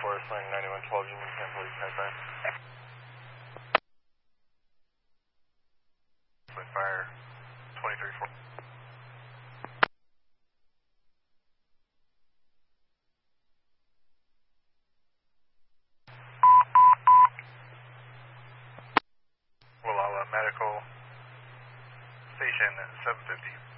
Forest Line 9112 Union Camp Police, standby. Fire 23-4. Wallala Medical Station 750.